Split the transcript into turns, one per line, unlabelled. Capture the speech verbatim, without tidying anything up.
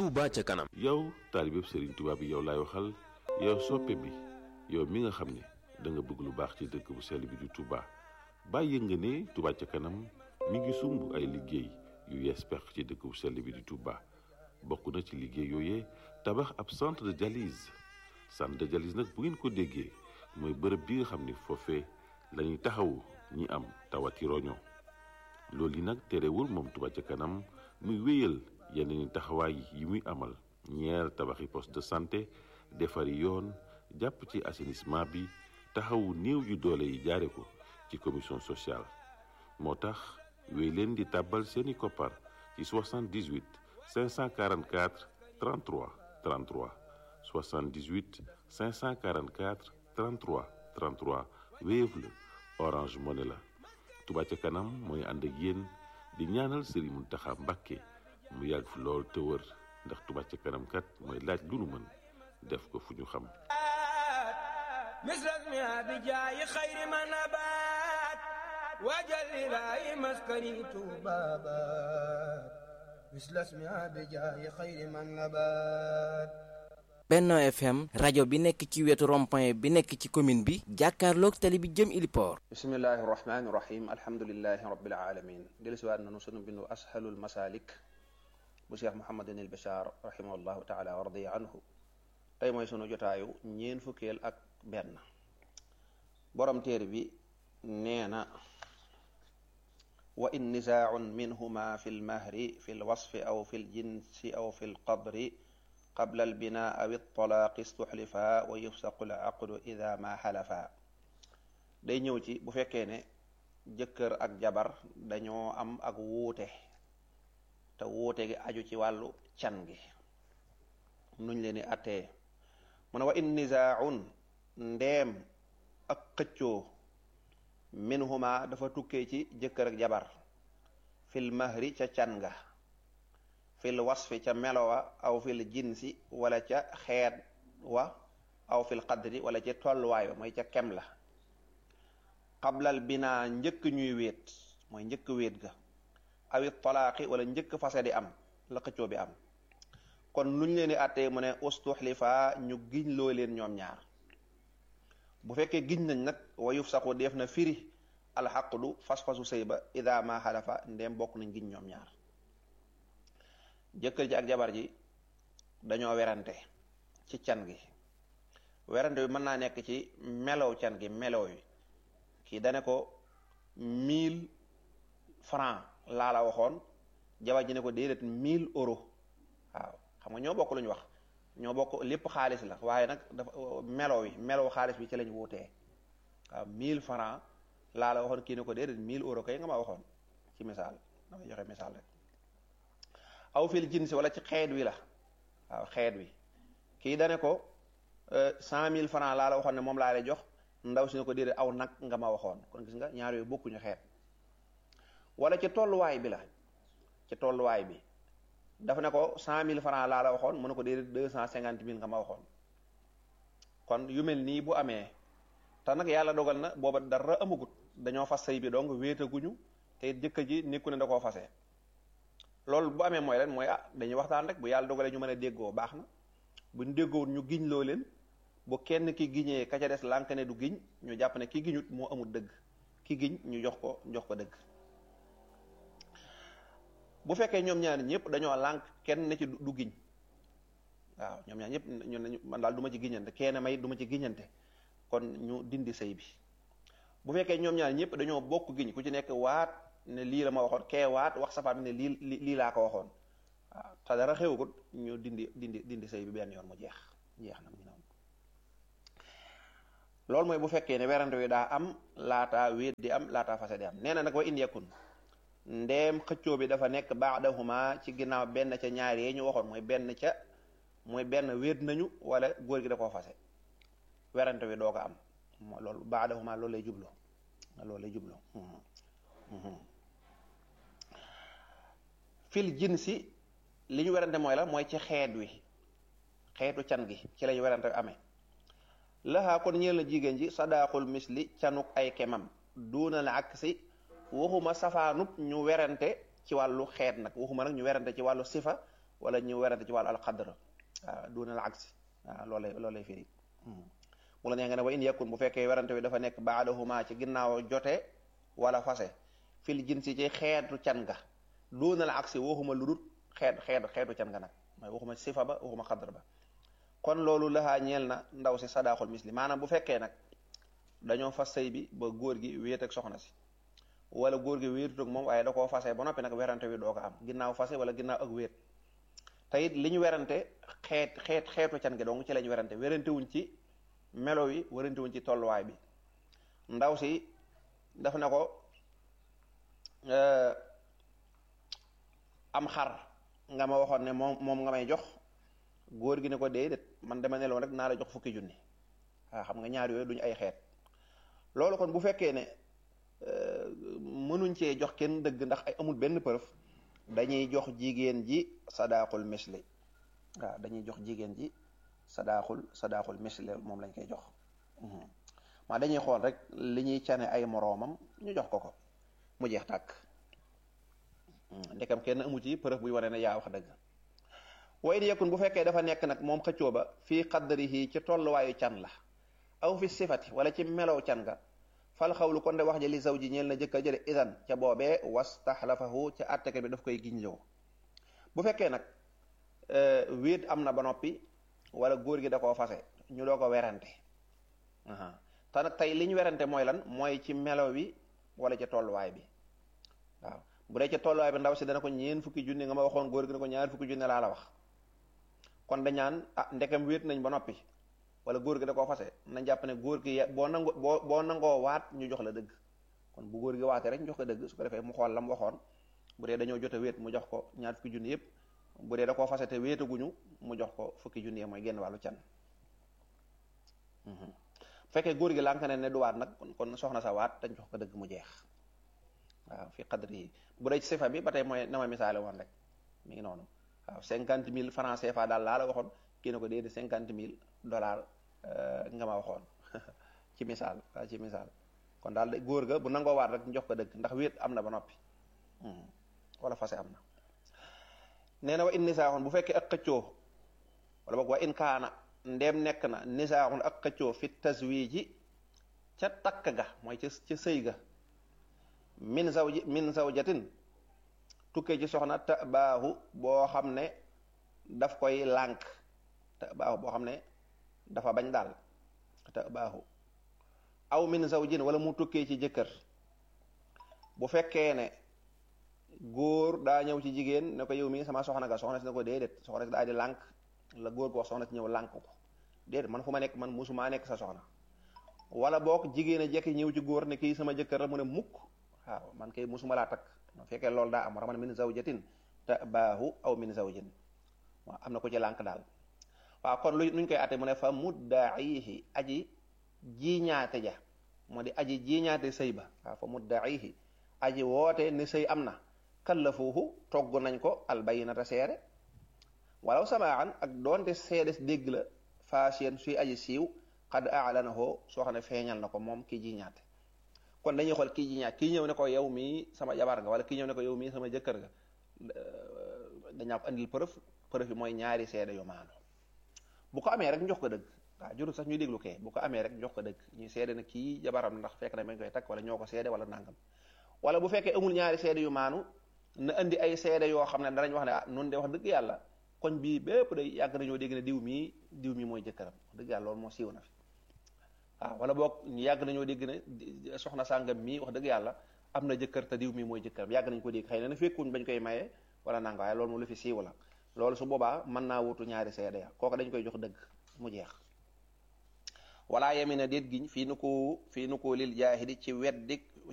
Touba ca kanam.
yow taalibe Serigne Touba bi yow laay waxal yow soppe bi yow mi nga xam ne da nga bëgg lu baax ci dëkk bu sell bi di Touba bàyyi nga ne Touba ca kanam mi ngi sumb ay liggéey yu yees peq ci dëkk bu sell bi di Touba bokk na ci liggéey yooyee tabax ab centre de dialyse centre de dialyse nag bu ngeen ko déggee mooy bërëb bi nga xam ne foofee la ñuy taxawu ñi am tawati roño loolu yi nag terewul moom Touba ca kanam muy wéyal yeneen i taxawaay yi muy amal ñeer tabaxi poste de santé defari yoon jàpp ci assainissement bi taxawu néew yu doole yi jaare ko ci commission sociale moo tax wéy leen di tàbbal seeni koppar ci soixante-dix-huit cinq cent quarante-quatre trente-trois trente-trois soixante-dix-huit cinq cent quarante-quatre trente-trois trente-trois Wave la Orange Money la Touba ca kanam mooy ànd ak yéen di ñaanal Serigne Mountakha Mbacké mu yàgg fi lool te wër ndax Touba ca kanam kat mooy laaj lu nu mën def ko fu ñu xam
misrasmia bi jaayi xayri ma nabaat wajal ilaahi maskani tuubaabaat misrasmia bi jaayi xayri ma nabaat.
Benno F M rajo bi nekk ci wetu rond-point bi nekk ci commune bi jàkkaarloog tali bi jëm Iliport.
bismillahi rahmaani rahim alhamdulilahi rabbil alamin dellusiwaat nanu sunu bindu ashalul masalik bu Cheikh Mouhamadul Bachar rahimahullahu taala wa radiya anhu tey mooy sunu jotaayu ñeen fukkeel ak benn borom téere bi nee na wa in nisaaun minhuma fi lmahri fi lwasfi aw fi ljinsi aw fi lqadri qabla albinaa aw altalaaqi istuxlifa wa yufsaqu alaqdu ida ma xalafa day ñëw ci bu fekkee ne jëkkër ak jabar dañoo am ak wuute te wuute gi aju ci wàllu can gi nuñ leen di attee mu ne wa in nisaaun ndeem ak xëccoo minhuma dafa tukkee ci jëkkër ak jabar fil mahri ca can ga fil wasfi ca melowa aw fil jinsi wala ca xeet wa aw fil qadri wala ca tolluwaay wa mooy ca kem la qablal binaa njëkk ñuy wéet mooy njëkk wéet ga awit talaaqi wala njëkk fase di am la xëccoo bi am kon luñ leen di àttee mu ne ustuxlifa ñu giñ loo leen ñoom ñaar bu fekkee giñ nañ nag wa yufsaqu def na firi alxaqdu fas-fasu sëy ba ida ma xalafa ndem bokk nañ giñ ñoom ñaar jëkkër ji ak jabar ji dañoo werante ci can gi werante bi mën naa nekk ci melow can gi melow yi kii dane ko mille francs laa la waxoon jabar ji ne ko déedéet mille euros waaw xam nga ñoo bokk lu ñu wax ñoo bokk lépp xaalis la waaye nag dafa melow yi melow xaalis bi ci lañ wuutee waaw mille francs laa la waxoon kii ne ko déedéet mille euros kay nga ma waxoon ci misaal damay joxe misaal rek aw fil jinsi wala ci xeet wi la waaw xeet wi kii dane ko cent mille francs laa la waxoon ne moom laa lay jox ndaw si ne ko déedéet aw nag nga ma waxoon kon gis nga ñaar yooyu bokkuñu xeet wala ci tolluwaay bi la ci tolluwaay bi dafa ne ko cent mille francs laa la waxoon mu ne ko déedéet deux cent cinquante mille nga ma waxoon kon yu mel nii bu amee te nag yàlla dogal na booba dara amagut dañoo fas sëy bi donc wéetaguñu te jëkkër ji nekku ne da koo fase loolu bu amee mooy ren mooy ah dañuy waxtaan rek bu yàlla dogalee ñu mën a déggoo baax na buñ déggoowut ñu giñ loo leen bu kenn ki giñee ka ca des lànk ne du giñ ñu jàpp ne ki giñut moo amul dëgg ki giñ ñu jox ko jox ko dëgg bu fekkee ñoom ñaar ñëpp dañoo lànk kenn ne ci du giñ waaw ñoom ñaar ñëpp ñun nañu man daal du ma ci giñante kenn may du ma ci giñante kon ñu dindi sëy bi bu fekkee ñoom ñaar ñëpp dañoo bokk giñ ku ci nekk waat ne lii la ma waxoon kee waat wax safaat bi ne lii lii laa ko waxoon waaw te dara xewugut ñu dindi dindi dindi sëy bi benn yoon mu jeex jeex na mu noonu loolu mooy bu fekkee ne werante wi daa am laataa wéet di am laataa fase di am nee na nag wa in yakun ndeem xëccoo bi dafa nekk baadahuma ci ginnaaw benn ca ñaar yee ñu waxoon mooy benn ca mooy benn wéet nañu wala góor gi da koo fase werante wi doo ko am loolu baadahuma loolu lay jublu loolu lay jublu fil jinsi li ñu werante mooy la mooy ci xeet wi xeetu can gi ci lañu werante amee laxaa kon ñeel na jigéen ji sadaaxul misli canuk ay kemam duuna la ak si waxuma safaanub ñu werante ci wàllu xeet nag waxuma nag ñu werante ci wàllu sifa wala ñu werante ci wàllu alqadr waaw duna al aksi waaw loolu lay loolu lay firi mu la nee nga ne wa in yakun bu fekkee werante wi dafa nekk baadahuma ci ginnaaw jote wala fase fil jinsi ci xeetu can ga duna al aksi waxuma lu dul xeet xeetu xeetu can ga nag mooy waxuma sifa ba waxuma xadr ba kon loolu laxaa ñeel na ndaw si sadaaxul misli maanaam bu fekkee nag dañoo fas sëy bi ba góor gi wéet ak soxna si wala góor gi wéetut ak moom waaye da koo fase ba noppi nag werante wi doo ko am ginnaaw fase wala ginnaaw ak wéet te it li ñu werante xeet xeet xeetu can gi dong ci la ñu werante werante wuñ ci melo wi werante wuñ ci tolluwaay bi ndaw si daf na ko am xar nga ma waxoon ne moom moom nga may jox góor gi ne ko déedéet man dama neloon rek naa la jox fukki junni waaw xam nga ñaar yooyu duñu ay xeet loolu kon bu fekkee ne mënuñ cee jox kenn dëgg ndax ay amul benn preuve dañuy jox jigéen ji sadaqul misli waaw dañuy jox jigéen ji sadaqul sadaqul misli moom lañ koy jox maa dañuy xool rek li ñuy cane ay moroomam ñu jox ko ko mu jeex tàkk ndekam kenn amu ci preuve buy wane ne yaa wax dëgg wa in yakun bu fekkee dafa nekk nag moom xëccoo ba fii qadrihi ci tolluwaayu can la aw fi sifati wala ci melow can ga fal xawlu kon de wax ji li zawji ñeel na jëkkër jële idan ca boobee wastaxlafahu ca atteke bi daf koy giñloo bu fekkee nag wéet am na ba noppi wala góor gi da koo fase ñu doo ko werante te nag tey li ñu werante mooy lan mooy ci melo wi wala ca tolluwaay bi waaw bu dee ca tolluwaay bi ndaw si dana ko ñeen fukki junni nga ma waxoon góor gi ne ko ñaar fukki junni laa la wax kon dañaan ah ndekam wéet nañ ba noppi wala góor gi da koo fase nañ jàpp ne góor gi boo nangoo boo boo nangoo waat ñu jox la dëgg kon bu góor gi waatee rek ñu jox ko dëgg su ko defee mu xool la mu waxoon bu dee dañoo jot a wéet mu jox ko ñaar fukki junni yëpp bu dee da koo fase te wéetaguñu mu jox ko fukki junni mooy génn wàllu can bu fekkee góor gi lànk ne ne du waat nag kon soxna sa waat dañ jox ko dëgg mu jeex waaw fi qadri yi bu dee ci sifa bi ba tey mooy na ma misaale woon rek mi ngi noonu waaw cinquante mille francs C F A daal laa la waxoon kii ne ko déedéet cinquante mille dollars nga ma waxoon ci misaal waaw ci misaal kon daal de góor ga bu nangoo waat rek jox ko dëgg ndax wéet am na ba noppi wala fase am na nee na wa in nisaaxun bu fekkee ak xëccoo wala boog wa in kaana ndeem nekk na nisaaxun ak xëccoo fi taswiiji ca takk ga mooy ca ca sëy ga min zawji min zawjatin tukkee ci soxna ta baaxu boo xam ne daf koy lànk ta baaxu boo xam ne dafa bañ daal ta baaxu aw min zawjin wala mu tukkee ci jëkkër bu fekkee ne góor daa ñëw ci jigéen ne ko yow mi sama soxna ga soxna si ne ko déedéet soxna si daa di lànk la góor ko wax soxna si ñëw lànk ko déedéet man fu ma nekk man musumaa nekk sa soxna wala boog jigéen a jekki ñëw ci góor ne kii sama jëkkër la mu ne mukk waaw man kay musuma laa takk bu fekkee loolu daa am war man min zawjatin ta baahu aw min zawjin waaw am na ko ci lànk daal waaw kon lu nuñ koy àtte mu ne fa muddaihi aji jiiñaate ja moo di aji jiiñaate sëy ba waaw fa muddaihi aji woote ne sëy am na kallafuuhu togg nañ ko albayinata seede walaw samaan ak doonte seedes dégg la faasien suy aji siiw xad aalanahu soo xam ne feeñal na ko moom kii jiiñaate kon dañuy xool kii jiiñaat kii ñëw ne ko yow mii sama jabar nga wala kii ñëw ne ko yow mii sama jëkkër nga dañaa ko andil preuve preuve bi mooy ñaari seede yu maanu bu ko amee rek jox ko dëgg waaw jurul sax ñuy déglu kee bu ko amee rek jox ko dëgg ñuy seede ne kii jabaram ndax fekk na mañ koy takk wala ñoo ko seede wala nangam wala bu fekkee amul ñaari seede yu maanu na andi ay seede yoo xam ne danañ wax ne ah nun de wax dëgg yàlla koñ bii bépp day yàgg nañoo dégg ne diw mii diw mii mooy jëkkëram wax dëgg yàlla loolu moo siiw na fi waaw wala boog ñu yàgg nañoo dégg ne soxna sàngam mii wax dëgg yàlla am na jëkkër te diw mii mooy jëkkëram yàgg nañ ko dégg xëy na na fekkuñ bañ koy maye wala nanga waaye loolu moom lu fi siiw la loolu su boobaa mën naa wutu ñaari seede ya kooku dañ koy jox dëgg mu jeex wala yemina déet giñ fii nu ko fii nu ko lil jaahidi ci weddik